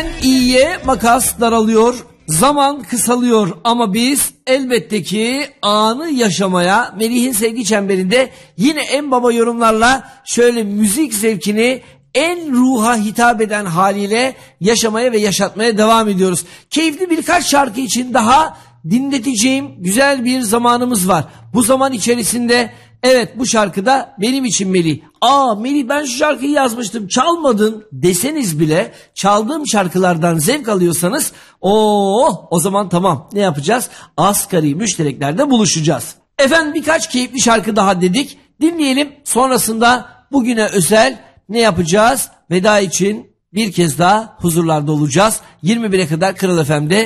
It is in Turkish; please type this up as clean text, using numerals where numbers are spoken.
Kötüden iyiye makas daralıyor, zaman kısalıyor ama biz elbette ki anı yaşamaya Melih'in sevgi çemberinde yine en baba yorumlarla şöyle müzik zevkini en ruha hitap eden haliyle yaşamaya ve yaşatmaya devam ediyoruz. Keyifli birkaç şarkı için daha dinleteceğim güzel bir zamanımız var. Bu zaman içerisinde evet bu şarkıda benim için Melih. Melih ben şu şarkıyı yazmıştım çalmadın deseniz bile çaldığım şarkılardan zevk alıyorsanız o zaman tamam ne yapacağız? Asgari müştereklerde buluşacağız. Efendim birkaç keyifli şarkı daha dedik. Dinleyelim sonrasında bugüne özel ne yapacağız? Veda için bir kez daha huzurlarda olacağız. 21'e kadar Kral FM'de